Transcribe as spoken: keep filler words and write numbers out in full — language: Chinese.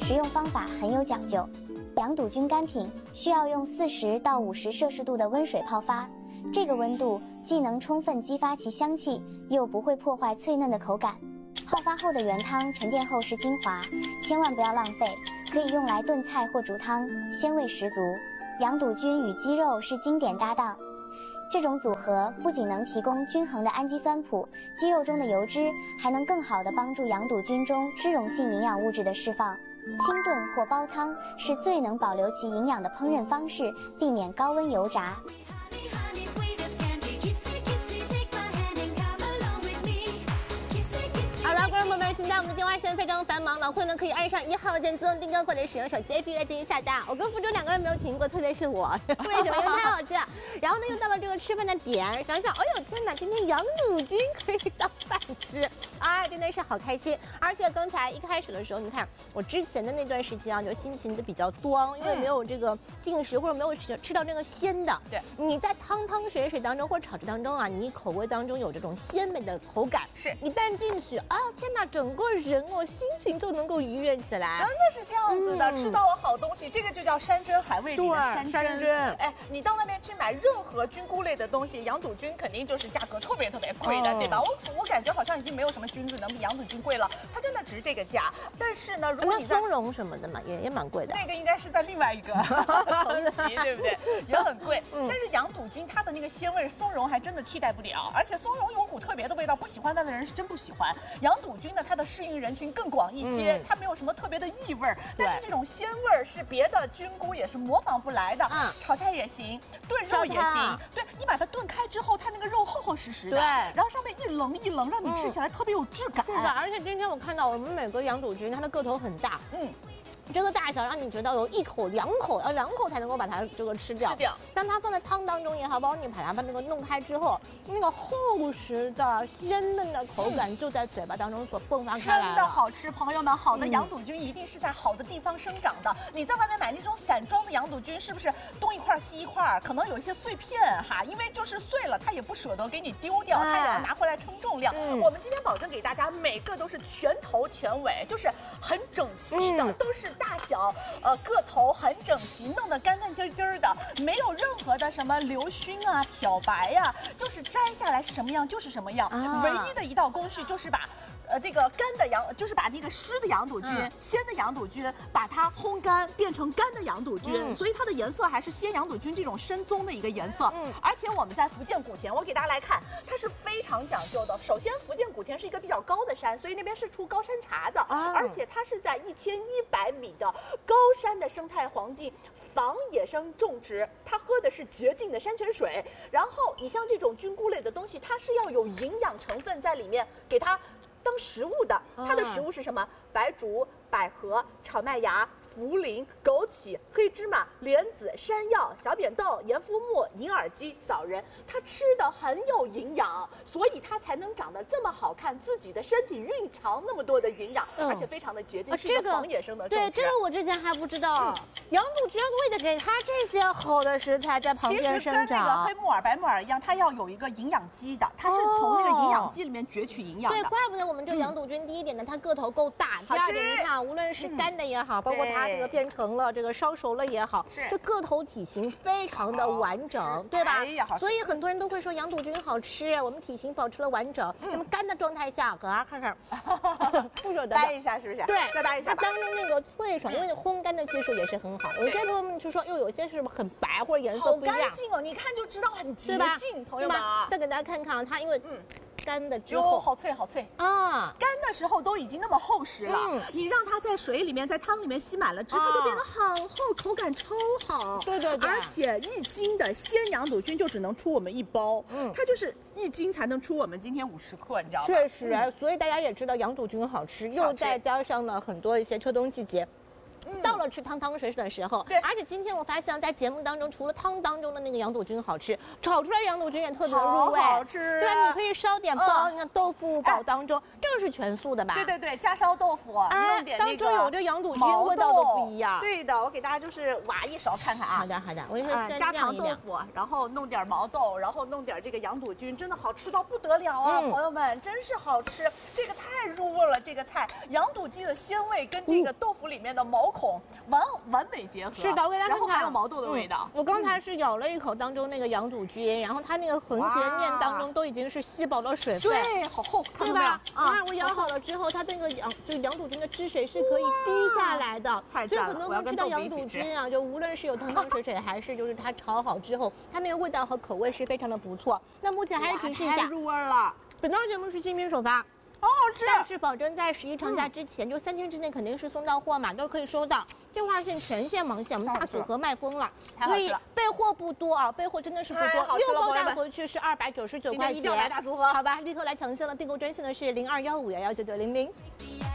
食用方法很有讲究。羊肚菌干品需要用四十到五十摄氏度的温水泡发，这个温度既能充分激发其香气，又不会破坏脆嫩的口感。泡发后的原汤沉淀后是精华，千万不要浪费，可以用来炖菜或煮汤，鲜味十足。羊肚菌与鸡肉是经典搭档，这种组合不仅能提供均衡的氨基酸谱，鸡肉中的油脂还能更好地帮助羊肚菌中脂溶性营养物质的释放。清炖或煲汤是最能保留其营养的烹饪方式，避免高温油炸。 现在我们的电话线非常繁忙，老会员可以按上一号键自动订购，或者使用手机 A P P 来进行下单。我跟福州两个人没有停过，特别是我，为什么？因为太好吃了。然后呢，又到了这个吃饭的点，想想，哎呦天哪，今天羊肚菌可以当饭吃，哎，真的是好开心。而且刚才一开始的时候，你看我之前的那段时间啊，就心情的比较慌，因为没有这个进食或者没有吃吃到这个鲜的。对，你在汤汤水水当中或者炒制当中啊，你口味当中有这种鲜美的口感，是一旦进去啊，天哪，整个人哦，心情就能够愉悦起来， 真的是这样子的。嗯、吃到了好东西，这个就叫山珍海味里的山珍。山珍，哎，你到外面去买任何菌菇类的东西，羊肚菌肯定就是价格特别特别贵的，哦、对吧？我我感觉好像已经没有什么菌子能比羊肚菌贵了，它真的值这个价。但是呢，如果你松茸什么的嘛，也也蛮贵的。 那个应该是在另外一个层级，对不对？也很贵。嗯、但是羊肚菌它的那个鲜味，松茸还真的替代不了。而且松茸有股特别的味道，不喜欢它的人是真不喜欢。羊肚菌呢，它的适应人群更广一些，嗯、它没有什么特别的异味，但是这种鲜味儿是别的菌菇也是模仿不来的。嗯，炒菜也行，炖肉也行。对，你把它炖开之后，它那个肉厚厚实实的，对，然后上面一棱一棱，让你吃起来特别有质感。 是的，而且今天我看到我们每个羊肚菌，它的个头很大，嗯。这个大小让你觉得有一口两口，要两口才能够把它这个吃掉。吃掉。当它放在汤当中也好，包括你把它把那个弄开之后，那个厚实的鲜嫩的口感就在嘴巴当中所迸发开来了。 真的好吃，朋友们，好的羊肚菌一定是在好的地方生长的。嗯、你在外面买那种散装的羊肚菌，是不是东一块西一块？可能有一些碎片哈，因为就是碎了，它也不舍得给你丢掉，它也要拿回来称重量。嗯、我们今天保证给大家每个都是全头全尾，就是很整齐的，嗯、都是。大小，呃，个头很整齐，弄得干干净净的，没有任何的什么流熏啊、漂白呀、啊，就是摘下来是什么样就是什么样。啊、唯一的一道工序就是把。呃，这个干的羊就是把那个湿的羊肚菌、嗯、鲜的羊肚菌，把它烘干，变成干的羊肚菌，嗯、所以它的颜色还是鲜羊肚菌这种深棕的一个颜色。嗯，而且我们在福建莆田，我给大家来看，它是非常讲究的。首先，福建莆田是一个比较高的山，所以那边是出高山茶的，啊、而且它是在一千一百米的高山的生态环境。防野生种植，它喝的是洁净的山泉水。然后你像这种菌菇类的东西，它是要有营养成分在里面，给它当食物的。它的食物是什么？白术、百合、炒麦芽、茯苓、枸杞、黑芝麻、莲子、山药、小扁豆、盐肤木、银耳鸡、枣仁，它吃的很有营养，所以它才能长得这么好看，自己的身体蕴藏那么多的营养，嗯、而且非常的洁净，啊、是一个防野生的种植。 对，这个我之前还不知道。嗯、羊肚菌为了给它这些好的食材在旁边生长， 其实跟那个黑木耳、白木耳一样，它要有一个营养基的，它是从那个营养基里面攫取营养的。 对，怪不得我们这个羊肚菌，第一点呢，它个头够大。第二点，你看，无论是干的也好，嗯、包括它这个变成了这个烧熟了也好，这个头体型非常的完整，对吧？所以很多人都会说羊肚菌好吃，我们体型保持了完整。嗯、那么干的状态下，给大家看看，不舍得掰一下，是不是？ 对， 再掰一下。 它当中那个脆爽，因为烘干的技术也是很好。有些朋友们就说，又有些是很白或者颜色不一样， 好干净哦，你看就知道很洁净，朋友们。 再给大家看看啊，它因为嗯。干的之后好脆好脆啊！干的时候都已经那么厚实了，嗯、你让它在水里面、在汤里面吸满了汁，啊、它就变得很厚，口感超好。 对对对， 而且一斤的鲜羊肚菌就只能出我们一包，嗯，它就是一斤才能出我们今天五十克，你知道吗？ 确实，嗯、所以大家也知道羊肚菌好吃，又再加上了很多一些秋冬季节。 到了吃汤汤水水的时候。 对， 而且今天我发现，在节目当中，除了汤当中的那个羊肚菌好吃，炒出来羊肚菌也特别入味， 好吃。 对，你可以烧点包，你看豆腐煲当中，这个是全素的吧？ 对对对，加烧豆腐，弄点当中有这羊肚菌，味道都不一样。 对的，我给大家就是挖一勺看看啊。 好的好的，我就是加糖豆腐，然后弄点毛豆，然后弄点这个羊肚菌，真的好吃到不得了啊！朋友们，真是好吃，这个太入味了。这个菜羊肚鸡的鲜味跟这个豆腐里面的毛孔完完美结合。 是的，我给大家看看， 然后还有毛豆的味道。 我刚才是咬了一口当中那个羊肚菌，然后它那个横截面当中都已经是吸饱了水分， 对，好厚， 对吧？你看我咬好了之后，它那个羊这个羊肚菌的汁水是可以滴下来的，所以很多人吃到羊肚菌啊，就无论是有汤汤水水，还是就是它炒好之后，它那个味道和口味是非常的不错。那目前还是提示一下， 太入味了。 本档节目是新品首发。 好好吃， 但是保证在十一长假之前，嗯、就三天之内肯定是送到货嘛，都可以收到。电话线全线忙线，我们大组合卖疯了，所以备货不多啊，备货真的是不多。六包带回去是二百九十九块钱， 大组合， 好吧，立刻来抢线了。订购专线的是零二幺五幺幺九九零零。